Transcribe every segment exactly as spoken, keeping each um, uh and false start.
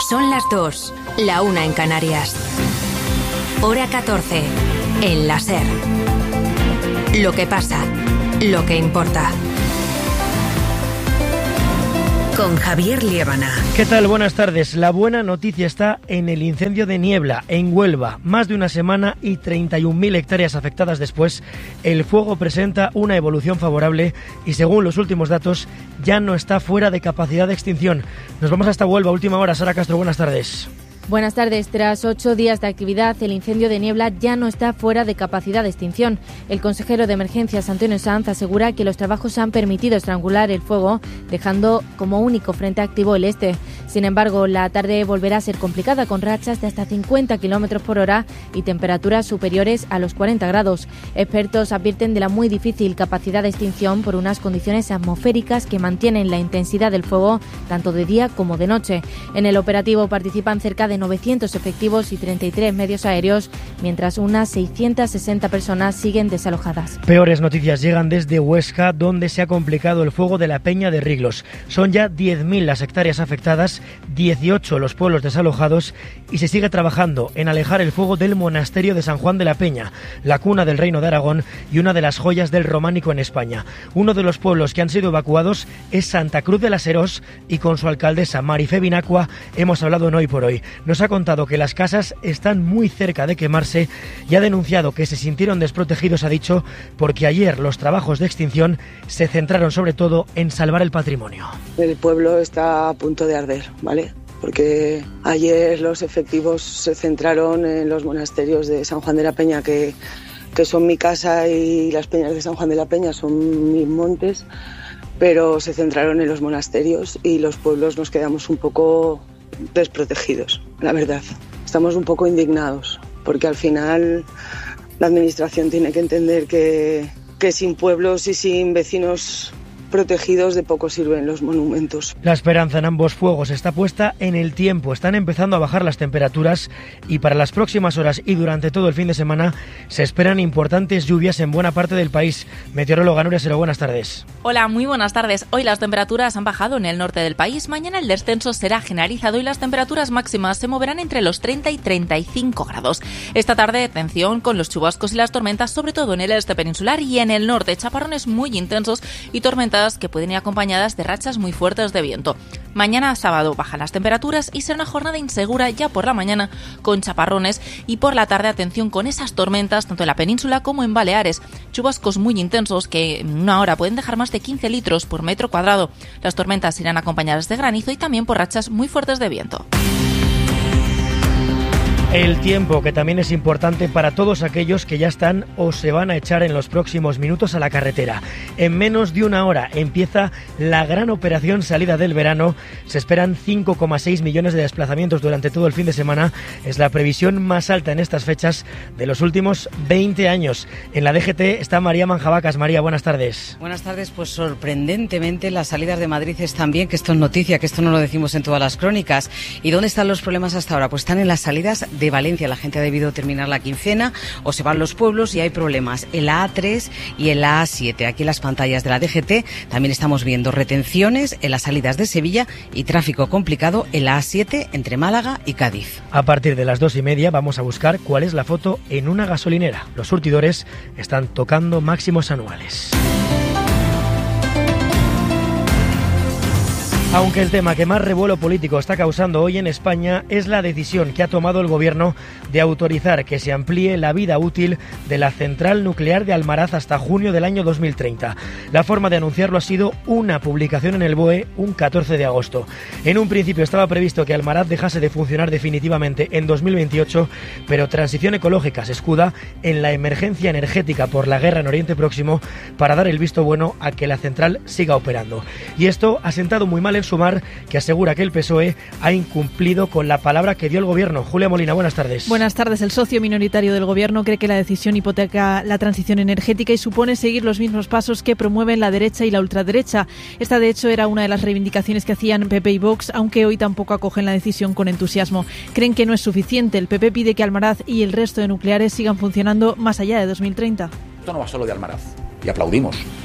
Son las dos, la una en Canarias. Hora catorce, en la SER. Lo que pasa, lo que importa. Con Javier Liébana. ¿Qué tal? Buenas tardes. La buena noticia está en el incendio de Niebla, en Huelva. Más de una semana y treinta y un mil hectáreas afectadas después, el fuego presenta una evolución favorable y, según los últimos datos, ya no está fuera de capacidad de extinción. Nos vamos hasta Huelva, última hora. Sara Castro, buenas tardes. Buenas tardes. Tras ocho días de actividad, el incendio de Niebla ya no está fuera de capacidad de extinción. El consejero de Emergencias, Antonio Sanz, asegura que los trabajos han permitido estrangular el fuego, dejando como único frente activo el este. Sin embargo, la tarde volverá a ser complicada, con rachas de hasta cincuenta kilómetros por hora y temperaturas superiores a los cuarenta grados. Expertos advierten de la muy difícil capacidad de extinción por unas condiciones atmosféricas que mantienen la intensidad del fuego tanto de día como de noche. En el operativo participan cerca de novecientos efectivos y treinta y tres medios aéreos, mientras unas seiscientas sesenta personas siguen desalojadas. Peores noticias llegan desde Huesca, donde se ha complicado el fuego de la Peña de Riglos. Son ya diez mil las hectáreas afectadas, dieciocho los pueblos desalojados y se sigue trabajando en alejar el fuego del monasterio de San Juan de la Peña, la cuna del Reino de Aragón y una de las joyas del románico en España. Uno de los pueblos que han sido evacuados es Santa Cruz de las Herós y con su alcaldesa Marifé Binacua hemos hablado en Hoy por Hoy. Nos ha contado que las casas están muy cerca de quemarse y ha denunciado que se sintieron desprotegidos, ha dicho, porque ayer los trabajos de extinción se centraron sobre todo en salvar el patrimonio. El pueblo está a punto de arder, ¿vale? Porque ayer los efectivos se centraron en los monasterios de San Juan de la Peña, que, que son mi casa, y las peñas de San Juan de la Peña son mis montes, pero se centraron en los monasterios y los pueblos nos quedamos un poco desprotegidos, la verdad. Estamos un poco indignados, porque al final la administración tiene que entender que, que sin pueblos y sin vecinos protegidos de poco sirven los monumentos. La esperanza en ambos fuegos está puesta en el tiempo. Están empezando a bajar las temperaturas y para las próximas horas y durante todo el fin de semana se esperan importantes lluvias en buena parte del país. Meteoróloga Nuria Sero, buenas tardes. Hola, muy buenas tardes. Hoy las temperaturas han bajado en el norte del país. Mañana el descenso será generalizado y las temperaturas máximas se moverán entre los treinta y treinta y cinco grados. Esta tarde, atención con los chubascos y las tormentas, sobre todo en el este peninsular y en el norte. Chaparrones muy intensos y tormentas que pueden ir acompañadas de rachas muy fuertes de viento. Mañana sábado bajan las temperaturas y será una jornada insegura ya por la mañana con chaparrones y por la tarde atención con esas tormentas tanto en la península como en Baleares. Chubascos muy intensos que en una hora pueden dejar más de quince litros por metro cuadrado. Las tormentas irán acompañadas de granizo y también por rachas muy fuertes de viento. El tiempo, que también es importante para todos aquellos que ya están o se van a echar en los próximos minutos a la carretera. En menos de una hora empieza la gran operación salida del verano. Se esperan cinco coma seis millones de desplazamientos durante todo el fin de semana. Es la previsión más alta en estas fechas de los últimos veinte años. En la D G T está María Manjabacas. María, buenas tardes. Buenas tardes. Pues sorprendentemente las salidas de Madrid están bien, que esto es noticia, que esto no lo decimos en todas las crónicas. ¿Y dónde están los problemas hasta ahora? Pues están en las salidas de Valencia. La gente ha debido terminar la quincena o se van los pueblos y hay problemas en la A tres y en la A siete. Aquí en las pantallas de la D G T también estamos viendo retenciones en las salidas de Sevilla y tráfico complicado en la A siete entre Málaga y Cádiz. A partir de las dos y media vamos a buscar cuál es la foto en una gasolinera. Los surtidores están tocando máximos anuales. Aunque el tema que más revuelo político está causando hoy en España es la decisión que ha tomado el Gobierno de autorizar que se amplíe la vida útil de la central nuclear de Almaraz hasta junio del año dos mil treinta. La forma de anunciarlo ha sido una publicación en el B O E un catorce de agosto. En un principio estaba previsto que Almaraz dejase de funcionar definitivamente en dos mil veintiocho, pero Transición Ecológica se escuda en la emergencia energética por la guerra en Oriente Próximo para dar el visto bueno a que la central siga operando. Y esto ha sentado muy mal el Sumar, que asegura que el P S O E ha incumplido con la palabra que dio el Gobierno. Julia Molina, buenas tardes. Buenas tardes. El socio minoritario del Gobierno cree que la decisión hipoteca la transición energética y supone seguir los mismos pasos que promueven la derecha y la ultraderecha. Esta, de hecho, era una de las reivindicaciones que hacían P P y Vox, aunque hoy tampoco acogen la decisión con entusiasmo. Creen que no es suficiente. El P P pide que Almaraz y el resto de nucleares sigan funcionando más allá de dos mil treinta. Esto no va solo de Almaraz, y aplaudimos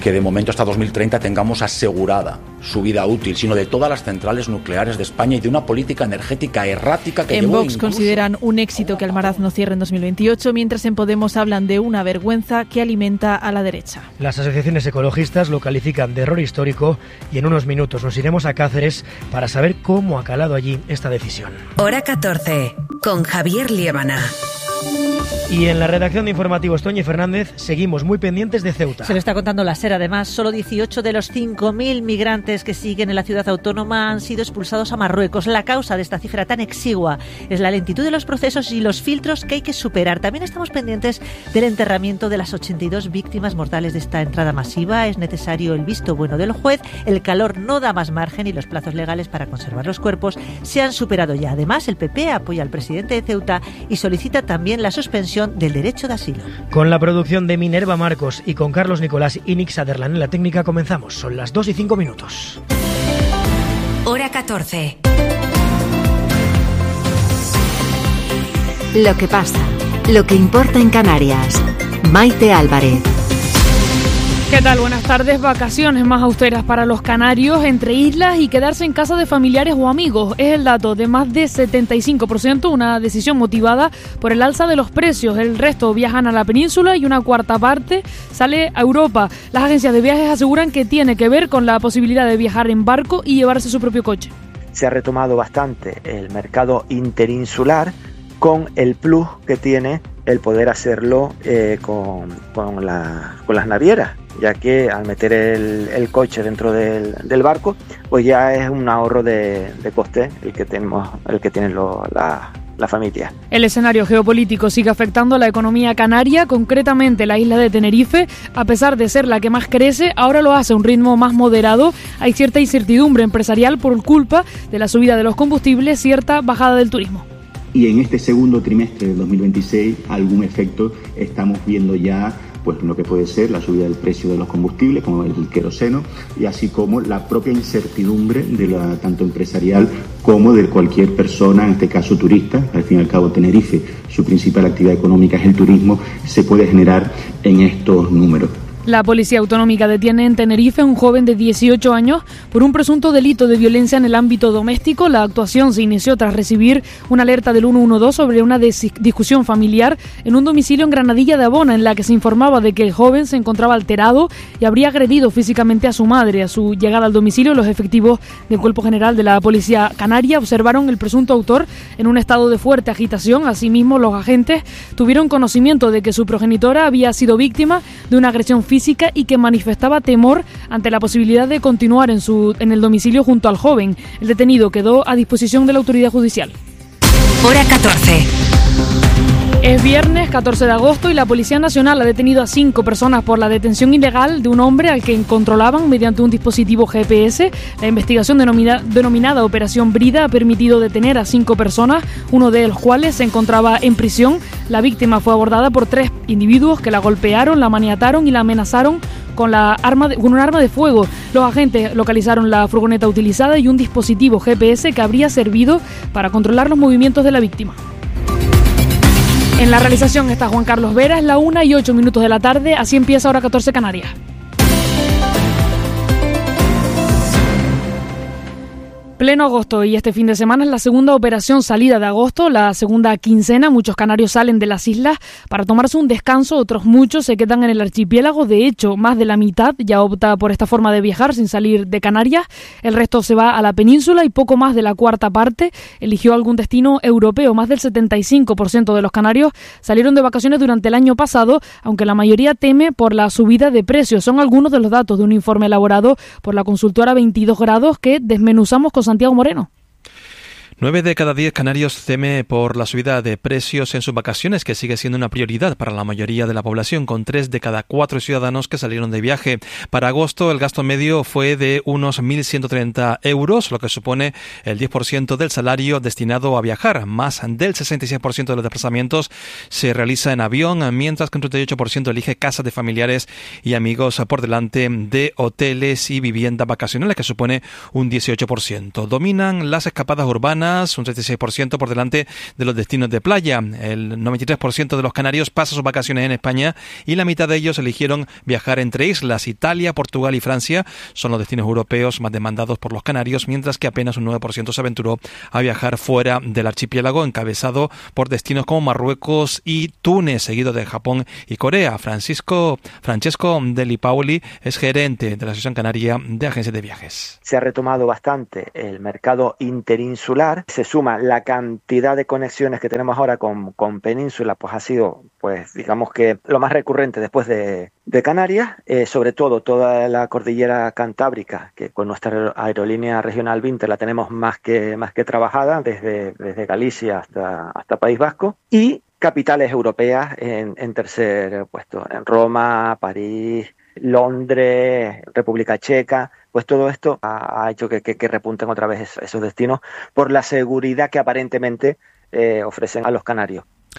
que de momento hasta dos mil treinta tengamos asegurada su vida útil, sino de todas las centrales nucleares de España y de una política energética errática que en llevó Vox incluso... consideran un éxito que Almaraz no cierre en dos mil veintiocho, mientras en Podemos hablan de una vergüenza que alimenta a la derecha. Las asociaciones ecologistas lo califican de error histórico y en unos minutos nos iremos a Cáceres para saber cómo ha calado allí esta decisión. Hora catorce, con Javier Liébana. Y en la redacción de informativos Toñi Fernández seguimos muy pendientes de Ceuta. Se lo está contando la SER. Además, solo dieciocho de los cinco mil migrantes que siguen en la ciudad autónoma han sido expulsados a Marruecos. La causa de esta cifra tan exigua es la lentitud de los procesos y los filtros que hay que superar. También estamos pendientes del enterramiento de las ochenta y dos víctimas mortales de esta entrada masiva. Es necesario el visto bueno del juez. El calor no da más margen y los plazos legales para conservar los cuerpos se han superado ya. Además, el P P apoya al presidente de Ceuta y solicita también la suspensión del derecho de asilo. Con la producción de Minerva Marcos y con Carlos Nicolás y Nick Sutherland en la técnica comenzamos. Son las dos y cinco minutos. Hora catorce. Lo que pasa, lo que importa en Canarias. Maite Álvarez. ¿Qué tal? Buenas tardes. Vacaciones más austeras para los canarios entre islas y quedarse en casa de familiares o amigos. Es el dato de más de setenta y cinco por ciento, una decisión motivada por el alza de los precios. El resto viajan a la península y una cuarta parte sale a Europa. Las agencias de viajes aseguran que tiene que ver con la posibilidad de viajar en barco y llevarse su propio coche. Se ha retomado bastante el mercado interinsular con el plus que tiene el poder hacerlo eh, con, con, la, con las navieras, ya que al meter el, el coche dentro del, del barco, pues ya es un ahorro de, de coste el que tenemos, el que tienen lo, la, la familia. El escenario geopolítico sigue afectando a la economía canaria, concretamente la isla de Tenerife. A pesar de ser la que más crece, ahora lo hace a un ritmo más moderado. Hay cierta incertidumbre empresarial por culpa de la subida de los combustibles, cierta bajada del turismo. Y en este segundo trimestre del dos mil veintiséis algún efecto estamos viendo ya, pues lo que puede ser la subida del precio de los combustibles, como el queroseno, y así como la propia incertidumbre de la tanto empresarial como de cualquier persona, en este caso turista. Al fin y al cabo Tenerife, su principal actividad económica es el turismo, se puede generar en estos números. La Policía Autonómica detiene en Tenerife a un joven de dieciocho años por un presunto delito de violencia en el ámbito doméstico. La actuación se inició tras recibir una alerta del uno uno dos sobre una discusión familiar en un domicilio en Granadilla de Abona, en la que se informaba de que el joven se encontraba alterado y habría agredido físicamente a su madre. A su llegada al domicilio, los efectivos del Cuerpo General de la Policía Canaria observaron el presunto autor en un estado de fuerte agitación. Asimismo, los agentes tuvieron conocimiento de que su progenitora había sido víctima de una agresión física física y que manifestaba temor ante la posibilidad de continuar en, su, en el domicilio junto al joven. El detenido quedó a disposición de la autoridad judicial. Hora catorce. Es viernes catorce de agosto y la Policía Nacional ha detenido a cinco personas por la detención ilegal de un hombre al que controlaban mediante un dispositivo G P S. La investigación denomina, denominada Operación Brida ha permitido detener a cinco personas, uno de los cuales se encontraba en prisión. La víctima fue abordada por tres individuos que la golpearon, la maniataron y la amenazaron con, la arma de, con un arma de fuego. Los agentes localizaron la furgoneta utilizada y un dispositivo G P S que habría servido para controlar los movimientos de la víctima. En la realización está Juan Carlos Vera, es la una y ocho minutos de la tarde, así empieza Hora catorce Canarias. Pleno agosto y este fin de semana es la segunda operación salida de agosto, la segunda quincena. Muchos canarios salen de las islas para tomarse un descanso, otros muchos se quedan en el archipiélago. De hecho, más de la mitad ya opta por esta forma de viajar sin salir de Canarias. El resto se va a la península y poco más de la cuarta parte eligió algún destino europeo. Más del setenta y cinco por ciento de los canarios salieron de vacaciones durante el año pasado, aunque la mayoría teme por la subida de precios. Son algunos de los datos de un informe elaborado por la consultora veintidós grados que desmenuzamos con Santiago Moreno. Nueve de cada diez canarios teme por la subida de precios en sus vacaciones, que sigue siendo una prioridad para la mayoría de la población, con tres de cada cuatro ciudadanos que salieron de viaje. Para agosto, el gasto medio fue de unos mil ciento treinta euros, lo que supone el diez por ciento del salario destinado a viajar. Más del sesenta y seis por ciento de los desplazamientos se realiza en avión, mientras que un treinta y ocho por ciento elige casas de familiares y amigos por delante de hoteles y viviendas vacacionales, que supone un dieciocho por ciento. Dominan las escapadas urbanas semanas, un treinta y seis por ciento por delante de los destinos de playa. El noventa y tres por ciento de los canarios pasa sus vacaciones en España y la mitad de ellos eligieron viajar entre islas. Italia, Portugal y Francia son los destinos europeos más demandados por los canarios, mientras que apenas un nueve por ciento se aventuró a viajar fuera del archipiélago, encabezado por destinos como Marruecos y Túnez, seguido de Japón y Corea. Francisco Francesco Deli Paoli es gerente de la Asociación Canaria de Agencias de Viajes. Se ha retomado bastante el mercado interinsular, se suma la cantidad de conexiones que tenemos ahora con, con Península, pues ha sido, pues digamos que lo más recurrente después de, de Canarias, eh, sobre todo toda la cordillera cantábrica, que con nuestra aerolínea regional Vinter la tenemos más que, más que trabajada, desde, desde Galicia hasta, hasta País Vasco, y capitales europeas en, en tercer puesto, en Roma, París, Londres, República Checa. Pues todo esto ha, ha hecho que, que, que repunten otra vez esos destinos por la seguridad que aparentemente eh, ofrecen a los canarios.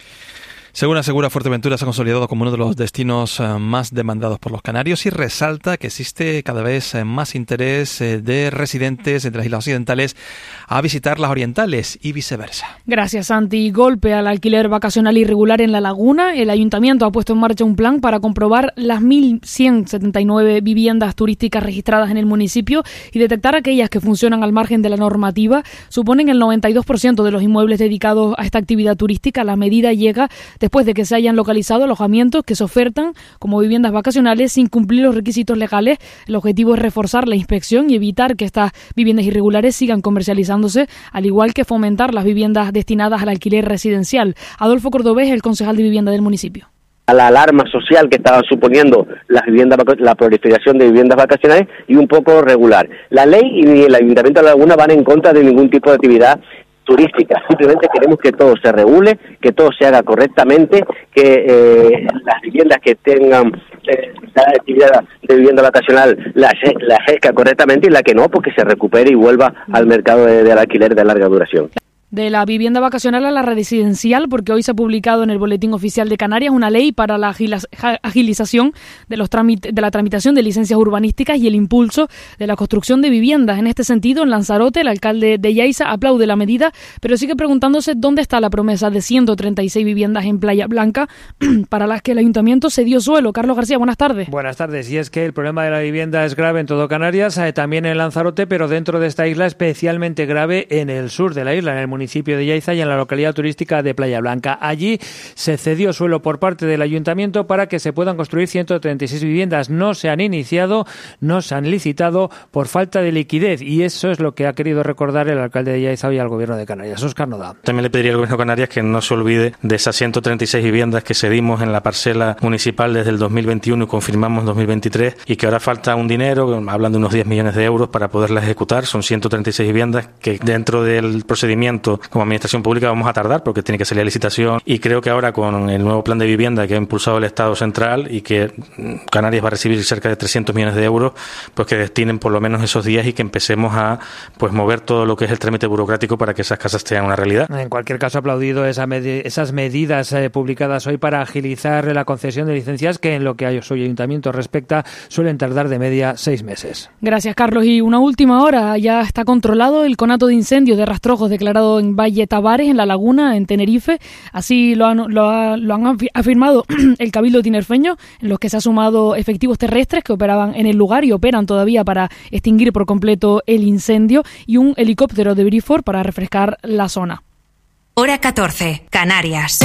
Según asegura, Fuerteventura se ha consolidado como uno de los destinos más demandados por los canarios y resalta que existe cada vez más interés de residentes de las islas occidentales a visitar las orientales y viceversa. Gracias, Santi. Golpe al alquiler vacacional irregular en La Laguna. El ayuntamiento ha puesto en marcha un plan para comprobar las mil ciento setenta y nueve viviendas turísticas registradas en el municipio y detectar aquellas que funcionan al margen de la normativa. Suponen el noventa y dos por ciento de los inmuebles dedicados a esta actividad turística. La medida llega después de que se hayan localizado alojamientos que se ofertan como viviendas vacacionales sin cumplir los requisitos legales. El objetivo es reforzar la inspección y evitar que estas viviendas irregulares sigan comercializándose, al igual que fomentar las viviendas destinadas al alquiler residencial. Adolfo Cordobés, el concejal de vivienda del municipio. A la alarma social que estaba suponiendo las viviendas, la proliferación de viviendas vacacionales y un poco regular. La ley y el Ayuntamiento de La Laguna van en contra de ningún tipo de actividad turística. Simplemente queremos que todo se regule, que todo se haga correctamente, que eh, las viviendas que tengan eh, la actividad de vivienda vacacional la, la ejerza correctamente y la que no, pues que se recupere y vuelva al mercado de, del alquiler de larga duración. De la vivienda vacacional a la residencial, porque hoy se ha publicado en el Boletín Oficial de Canarias una ley para la agilización de, los tramit- de la tramitación de licencias urbanísticas y el impulso de la construcción de viviendas. En este sentido, en Lanzarote, el alcalde de Yaiza aplaude la medida, pero sigue preguntándose dónde está la promesa de ciento treinta y seis viviendas en Playa Blanca para las que el ayuntamiento cedió suelo. Carlos García, buenas tardes. Buenas tardes. Y es que el problema de la vivienda es grave en todo Canarias, eh, también en Lanzarote, pero dentro de esta isla especialmente grave en el sur de la isla, en el municipio municipio de Yaiza y en la localidad turística de Playa Blanca. Allí se cedió suelo por parte del ayuntamiento para que se puedan construir ciento treinta y seis viviendas. No se han iniciado, no se han licitado por falta de liquidez, y eso es lo que ha querido recordar el alcalde de Yaiza hoy al gobierno de Canarias. Óscar Nodá. También le pediría al gobierno de Canarias que no se olvide de esas ciento treinta y seis viviendas que cedimos en la parcela municipal desde el dos mil veintiuno y confirmamos en dos mil veintitrés, y que ahora falta un dinero, hablan de unos diez millones de euros para poderlas ejecutar. Son ciento treinta y seis viviendas que dentro del procedimiento como administración pública vamos a tardar porque tiene que salir a licitación, y creo que ahora con el nuevo plan de vivienda que ha impulsado el Estado central y que Canarias va a recibir cerca de trescientos millones de euros, pues que destinen por lo menos esos días y que empecemos a pues mover todo lo que es el trámite burocrático para que esas casas sean una realidad. En cualquier caso, aplaudido esa med- esas medidas eh, publicadas hoy para agilizar la concesión de licencias, que en lo que a su ayuntamiento respecta suelen tardar de media seis meses. Gracias, Carlos. Y una última hora, ya está controlado el conato de incendios de rastrojos declarado en Valle Tavares, en La Laguna, en Tenerife. Así lo han, lo, ha, lo han afirmado el Cabildo tinerfeño, en los que se han sumado efectivos terrestres que operaban en el lugar y operan todavía para extinguir por completo el incendio, y un helicóptero de Brifor para refrescar la zona. Hora catorce, Canarias.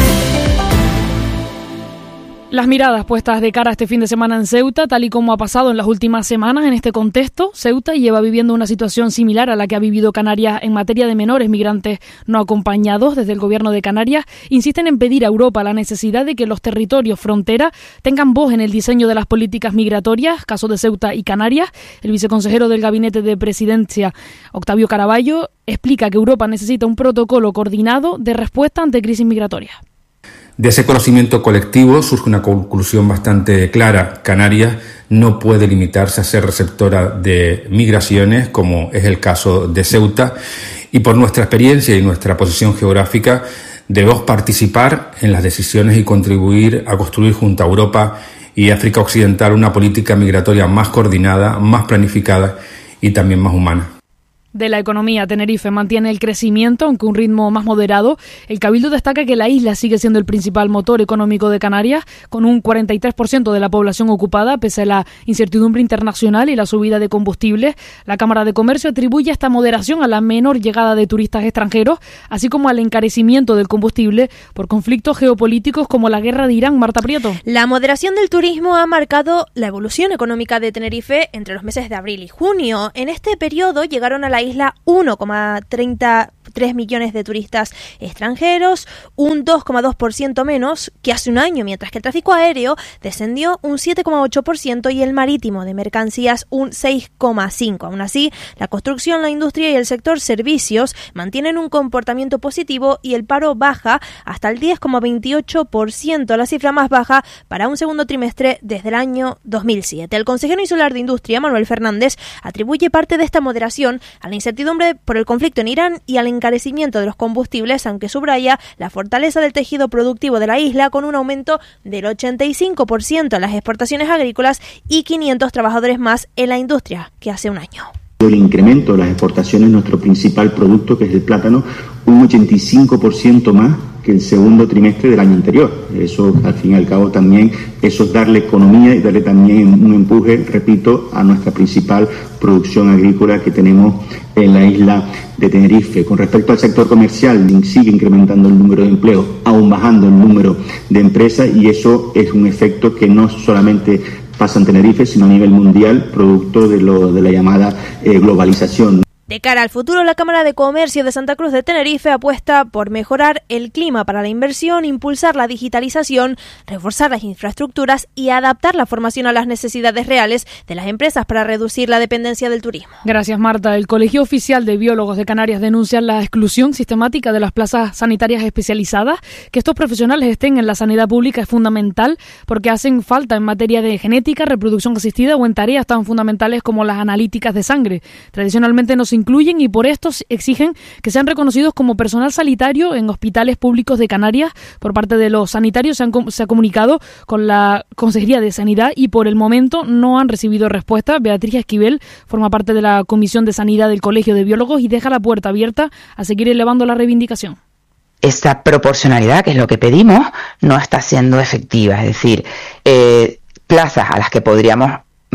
Las miradas puestas de cara a este fin de semana en Ceuta, tal y como ha pasado en las últimas semanas en este contexto. Ceuta lleva viviendo una situación similar a la que ha vivido Canarias en materia de menores migrantes no acompañados. Desde el gobierno de Canarias insisten en pedir a Europa la necesidad de que los territorios frontera tengan voz en el diseño de las políticas migratorias, caso de Ceuta y Canarias. El viceconsejero del Gabinete de Presidencia, Octavio Caraballo, explica que Europa necesita un protocolo coordinado de respuesta ante crisis migratorias. De ese conocimiento colectivo surge una conclusión bastante clara. Canarias no puede limitarse a ser receptora de migraciones, como es el caso de Ceuta, y por nuestra experiencia y nuestra posición geográfica debemos participar en las decisiones y contribuir a construir junto a Europa y África Occidental una política migratoria más coordinada, más planificada y también más humana. De la economía, Tenerife mantiene el crecimiento, aunque un ritmo más moderado. El Cabildo destaca que la isla sigue siendo el principal motor económico de Canarias, con un cuarenta y tres por ciento de la población ocupada, pese a la incertidumbre internacional y la subida de combustibles. La Cámara de Comercio atribuye esta moderación a la menor llegada de turistas extranjeros, así como al encarecimiento del combustible por conflictos geopolíticos como la guerra de Irán. Marta Prieto. La moderación del turismo ha marcado la evolución económica de Tenerife entre los meses de abril y junio. En este periodo llegaron a la isla uno coma treinta y tres millones de turistas extranjeros, un dos coma dos por ciento menos que hace un año, mientras que el tráfico aéreo descendió un siete coma ocho por ciento y el marítimo de mercancías un seis coma cinco por ciento. Aún así, la construcción, la industria y el sector servicios mantienen un comportamiento positivo y el paro baja hasta el diez coma veintiocho por ciento, la cifra más baja para un segundo trimestre desde el año dos mil siete. El consejero insular de Industria, Manuel Fernández, atribuye parte de esta moderación a la incertidumbre por el conflicto en Irán y al encarecimiento de los combustibles, aunque subraya la fortaleza del tejido productivo de la isla con un aumento del ochenta y cinco por ciento en las exportaciones agrícolas y quinientos trabajadores más en la industria que hace un año. El incremento de las exportaciones, nuestro principal producto, que es el plátano, un ochenta y cinco por ciento más que el segundo trimestre del año anterior. Eso, al fin y al cabo, también eso es darle economía y darle también un empuje, repito, a nuestra principal producción agrícola que tenemos en la isla de Tenerife. Con respecto al sector comercial, sigue incrementando el número de empleos, aún bajando el número de empresas, y eso es un efecto que no solamente pasa en Tenerife, sino a nivel mundial, producto de, lo, de la llamada eh, globalización. De cara al futuro, la Cámara de Comercio de Santa Cruz de Tenerife apuesta por mejorar el clima para la inversión, impulsar la digitalización, reforzar las infraestructuras y adaptar la formación a las necesidades reales de las empresas para reducir la dependencia del turismo. Gracias, Marta. El Colegio Oficial de Biólogos de Canarias denuncia la exclusión sistemática de las plazas sanitarias especializadas. Que estos profesionales estén en la sanidad pública es fundamental porque hacen falta en materia de genética, reproducción asistida o en tareas tan fundamentales como las analíticas de sangre. Tradicionalmente no se incluyen y por esto exigen que sean reconocidos como personal sanitario en hospitales públicos de Canarias. Por parte de los sanitarios se, han, se ha comunicado con la Consejería de Sanidad y por el momento no han recibido respuesta. Beatriz Esquivel forma parte de la Comisión de Sanidad del Colegio de Biólogos y deja la puerta abierta a seguir elevando la reivindicación. Esta proporcionalidad, que es lo que pedimos, no está siendo efectiva. Es decir, eh, plazas a las que podríamos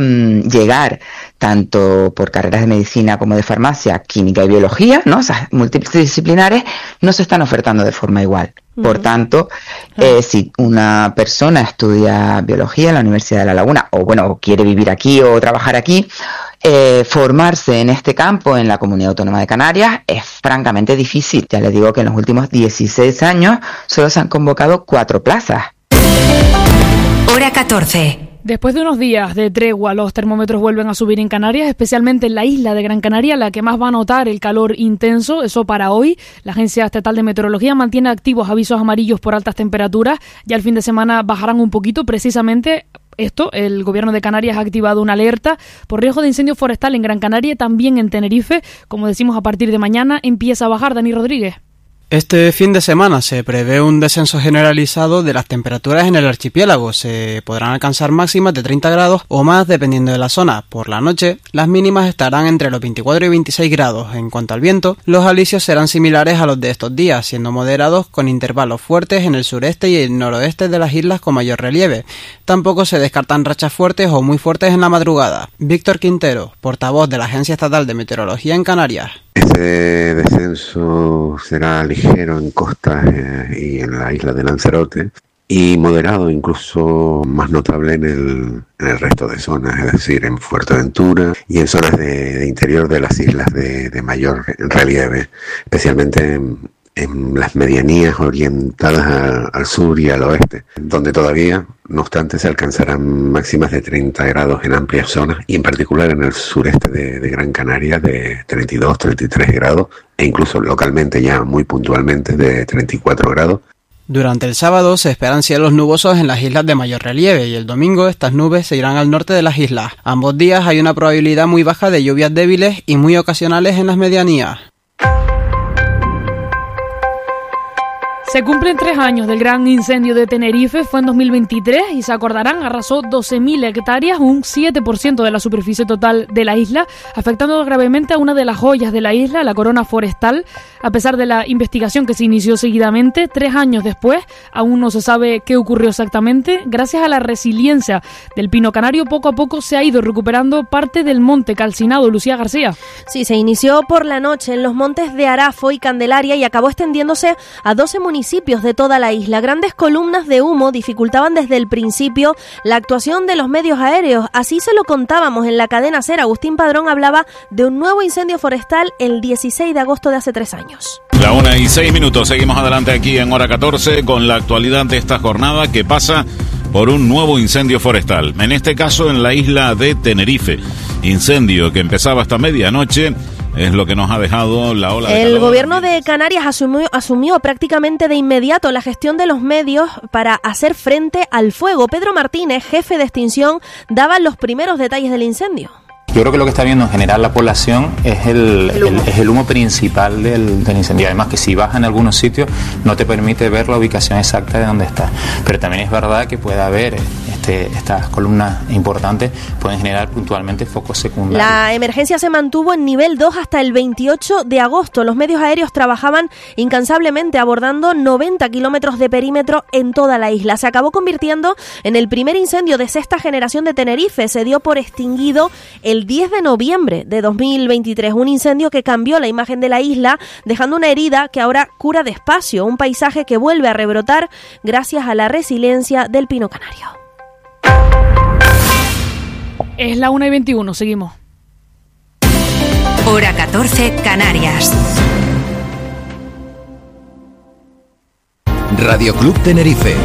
llegar tanto por carreras de medicina como de farmacia, química y biología, ¿no? Esas multidisciplinares no se están ofertando de forma igual. Por tanto, eh, si una persona estudia biología en la Universidad de La Laguna, o bueno, quiere vivir aquí o trabajar aquí, eh, formarse en este campo en la Comunidad Autónoma de Canarias es francamente difícil. Ya les digo que en los últimos dieciséis años solo se han convocado cuatro plazas. Hora catorce. Después de unos días de tregua, los termómetros vuelven a subir en Canarias, especialmente en la isla de Gran Canaria, la que más va a notar el calor intenso. Eso para hoy. La Agencia Estatal de Meteorología mantiene activos avisos amarillos por altas temperaturas. Ya el fin de semana bajarán un poquito. Precisamente esto, el Gobierno de Canarias ha activado una alerta por riesgo de incendio forestal en Gran Canaria y también en Tenerife. Como decimos, a partir de mañana empieza a bajar. Dani Rodríguez. Este fin de semana se prevé un descenso generalizado de las temperaturas en el archipiélago. Se podrán alcanzar máximas de treinta grados o más dependiendo de la zona. Por la noche, las mínimas estarán entre los veinticuatro y veintiséis grados. En cuanto al viento, los alisios serán similares a los de estos días, siendo moderados con intervalos fuertes en el sureste y el noroeste de las islas con mayor relieve. Tampoco se descartan rachas fuertes o muy fuertes en la madrugada. Víctor Quintero, portavoz de la Agencia Estatal de Meteorología en Canarias. Este descenso será ligero en costas eh, y en la isla de Lanzarote y moderado, incluso más notable en el, en el resto de zonas, es decir, en Fuerteventura y en zonas de, de interior de las islas de, de mayor relieve, especialmente en, en las medianías orientadas a, al sur y al oeste, donde todavía, no obstante, se alcanzarán máximas de treinta grados en amplias zonas y en particular en el sureste de, de Gran Canaria de treinta y dos, treinta y tres grados e incluso localmente ya muy puntualmente de treinta y cuatro grados. Durante el sábado se esperan cielos nubosos en las islas de mayor relieve y el domingo estas nubes se irán al norte de las islas. Ambos días hay una probabilidad muy baja de lluvias débiles y muy ocasionales en las medianías. Se cumplen tres años del gran incendio de Tenerife, fue en dos mil veintitrés y se acordarán, arrasó doce mil hectáreas, un siete por ciento de la superficie total de la isla, afectando gravemente a una de las joyas de la isla, la corona forestal. A pesar de la investigación que se inició seguidamente, tres años después, aún no se sabe qué ocurrió exactamente. Gracias a la resiliencia del pino canario, poco a poco se ha ido recuperando parte del monte calcinado. Lucía García. Sí, se inició por la noche en los montes de Arafo y Candelaria y acabó extendiéndose a doce municipios de toda la isla. Grandes columnas de humo dificultaban desde el principio la actuación de los medios aéreos. Así se lo contábamos en la cadena SER. Agustín Padrón hablaba de un nuevo incendio forestal el dieciséis de agosto de hace tres años. La una y seis minutos. Seguimos adelante aquí en Hora catorce con la actualidad de esta jornada que pasa por un nuevo incendio forestal. En este caso en la isla de Tenerife. Incendio que empezaba hasta medianoche. Es lo que nos ha dejado la ola de El calor. gobierno de Canarias asumió, asumió prácticamente de inmediato la gestión de los medios para hacer frente al fuego. Pedro Martínez, jefe de extinción, daba los primeros detalles del incendio. Yo creo que lo que está viendo en general la población es el, el, humo. el, es el humo principal del, del incendio. Además que si baja en algunos sitios no te permite ver la ubicación exacta de dónde está. Pero también es verdad que puede haber este, estas columnas importantes, pueden generar puntualmente focos secundarios. La emergencia se mantuvo en nivel dos hasta el veintiocho de agosto. Los medios aéreos trabajaban incansablemente abordando noventa kilómetros de perímetro en toda la isla. Se acabó convirtiendo en el primer incendio de sexta generación de Tenerife. Se dio por extinguido el diez de noviembre de dos mil veintitrés, un incendio que cambió la imagen de la isla, dejando una herida que ahora cura despacio, un paisaje que vuelve a rebrotar gracias a la resiliencia del pino canario. Es la una y veintiuno, seguimos. Hora catorce, Canarias. Radio Club Tenerife.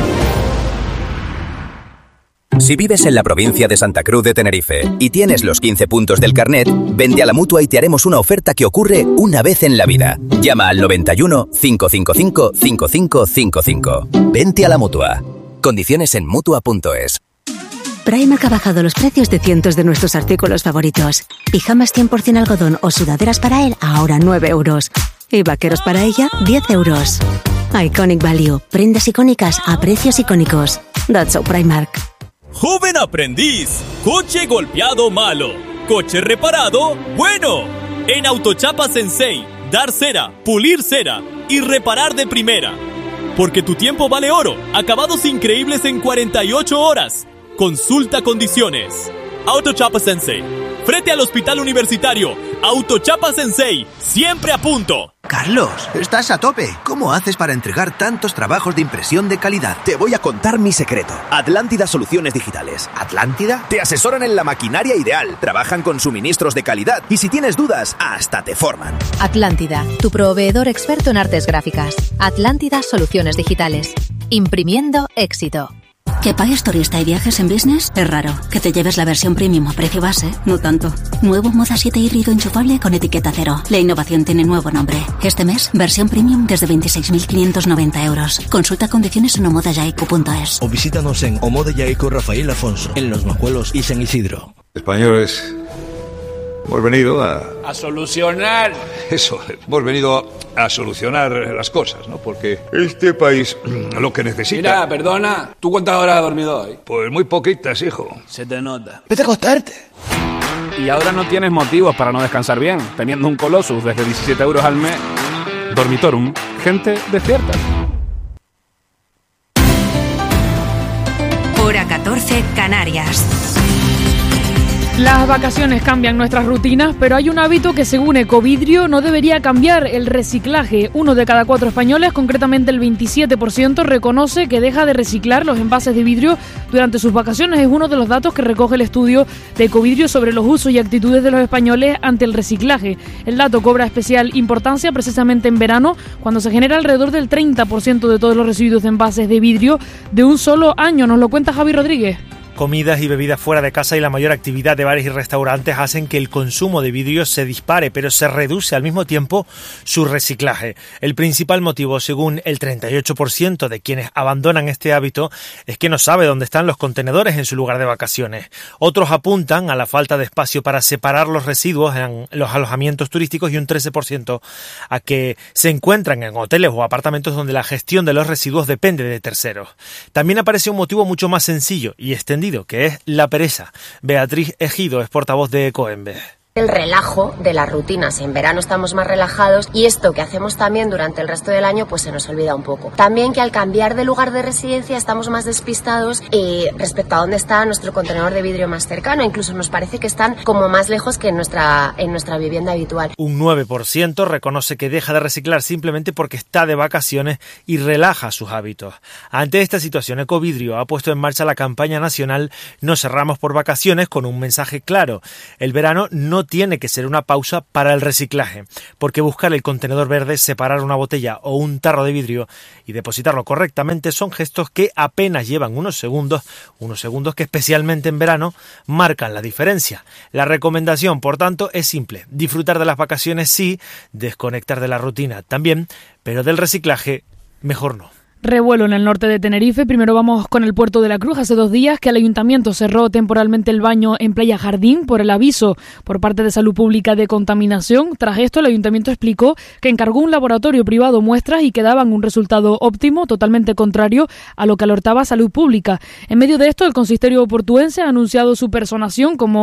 Si vives en la provincia de Santa Cruz de Tenerife y tienes los quince puntos del carnet, vente a la Mutua y te haremos una oferta que ocurre una vez en la vida. Llama al noventa y uno, cinco cinco cinco, cinco cinco cinco cinco. Vente a la Mutua. Condiciones en Mutua punto es. Primark ha bajado los precios de cientos de nuestros artículos favoritos. Pijamas cien por ciento algodón o sudaderas para él a ahora nueve euros. Y vaqueros para ella, diez euros. Iconic Value. Prendas icónicas a precios icónicos. That's so Primark. Joven aprendiz, coche golpeado malo, coche reparado bueno. En Autochapa Sensei, dar cera, pulir cera y reparar de primera. Porque tu tiempo vale oro, acabados increíbles en cuarenta y ocho horas. Consulta condiciones. Autochapa Sensei, frente al Hospital Universitario. Autochapa Sensei, siempre a punto. Carlos, estás a tope. ¿Cómo haces para entregar tantos trabajos de impresión de calidad? Te voy a contar mi secreto. Atlántida Soluciones Digitales. ¿Atlántida? Te asesoran en la maquinaria ideal, trabajan con suministros de calidad y si tienes dudas, hasta te forman. Atlántida, tu proveedor experto en artes gráficas. Atlántida Soluciones Digitales. Imprimiendo éxito. ¿Que pagues turista y viajes en business? Es raro. Que te lleves la versión premium a precio base, no tanto. Nuevo Moda siete híbrido enchufable con etiqueta cero. La innovación tiene nuevo nombre. Este mes, versión premium desde veintiséis mil quinientos noventa euros. Consulta condiciones en omodayaico punto es. O visítanos en Omodayaico Rafael Afonso, en Los Majuelos y San Isidro. Españoles, hemos venido a... A solucionar. Eso, hemos venido a solucionar las cosas, ¿no? Porque este país lo que necesita... Mira, perdona, ¿tú cuántas horas has dormido hoy? Pues muy poquitas, hijo. Se te nota. Vete a acostarte. Y ahora no tienes motivos para no descansar bien, teniendo un Colossus desde diecisiete euros al mes. Dormitorum, gente despierta. Hora catorce, Canarias. Las vacaciones cambian nuestras rutinas, pero hay un hábito que según Ecovidrio no debería cambiar, el reciclaje. Uno de cada cuatro españoles, concretamente el veintisiete por ciento, reconoce que deja de reciclar los envases de vidrio durante sus vacaciones. Es uno de los datos que recoge el estudio de Ecovidrio sobre los usos y actitudes de los españoles ante el reciclaje. El dato cobra especial importancia precisamente en verano, cuando se genera alrededor del treinta por ciento de todos los residuos de envases de vidrio de un solo año. Nos lo cuenta Javi Rodríguez. comidas y bebidas fuera de casa y la mayor actividad de bares y restaurantes hacen que el consumo de vidrio se dispare, pero se reduce al mismo tiempo su reciclaje. El principal motivo, según el treinta y ocho por ciento de quienes abandonan este hábito, es que no sabe dónde están los contenedores en su lugar de vacaciones. Otros apuntan a la falta de espacio para separar los residuos en los alojamientos turísticos y un trece por ciento a que se encuentran en hoteles o apartamentos donde la gestión de los residuos depende de terceros. También aparece un motivo mucho más sencillo y extendido, que es la pereza. Beatriz Ejido es portavoz de Ecoembes. El relajo de las rutinas. En verano estamos más relajados y esto que hacemos también durante el resto del año pues se nos olvida un poco. También que al cambiar de lugar de residencia estamos más despistados eh, respecto a dónde está nuestro contenedor de vidrio más cercano. Incluso nos parece que están como más lejos que en nuestra, en nuestra vivienda habitual. Un nueve por ciento reconoce que deja de reciclar simplemente porque está de vacaciones y relaja sus hábitos. Ante esta situación, Ecovidrio ha puesto en marcha la campaña nacional No cerramos por vacaciones, con un mensaje claro. El verano no tiene que ser una pausa para el reciclaje, porque buscar el contenedor verde, separar una botella o un tarro de vidrio y depositarlo correctamente son gestos que apenas llevan unos segundos, unos segundos que especialmente en verano marcan la diferencia. La recomendación, por tanto, es simple: disfrutar de las vacaciones sí, desconectar de la rutina también, pero del reciclaje mejor no. Revuelo en el norte de Tenerife. Primero vamos con el Puerto de la Cruz. Hace dos días que el ayuntamiento cerró temporalmente el baño en Playa Jardín por el aviso por parte de Salud Pública de contaminación. Tras esto, el ayuntamiento explicó que encargó un laboratorio privado muestras y que daban un resultado óptimo, totalmente contrario a lo que alertaba Salud Pública. En medio de esto, el consistorio portuense ha anunciado su personación como